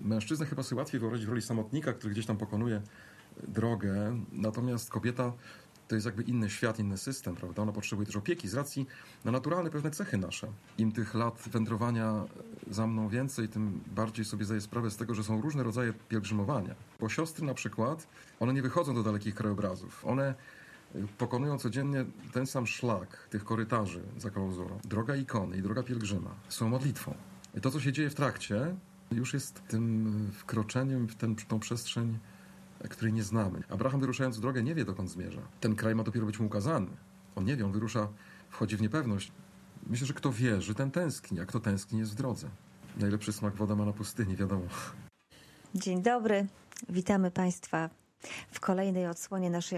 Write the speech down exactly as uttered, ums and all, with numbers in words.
Mężczyznę chyba sobie łatwiej wyobrazić w roli samotnika, który gdzieś tam pokonuje drogę, natomiast kobieta to jest jakby inny świat, inny system, prawda? Ona potrzebuje też opieki z racji na naturalne pewne cechy nasze. Im tych lat wędrowania za mną więcej, tym bardziej sobie zdaję sprawę z tego, że są różne rodzaje pielgrzymowania. Bo siostry na przykład, one nie wychodzą do dalekich krajobrazów. One pokonują codziennie ten sam szlak tych korytarzy za klauzurą. Droga ikony i droga pielgrzyma są modlitwą. I to, co się dzieje w trakcie, już jest tym wkroczeniem w tę tą przestrzeń, której nie znamy. Abraham, wyruszając w drogę, nie wie, dokąd zmierza. Ten kraj ma dopiero być mu ukazany. On nie wie, on wyrusza, wchodzi w niepewność. Myślę, że kto wierzy, ten tęskni, a kto tęskni, jest w drodze. Najlepszy smak woda ma na pustyni, wiadomo. Dzień dobry, witamy Państwa w kolejnej odsłonie naszej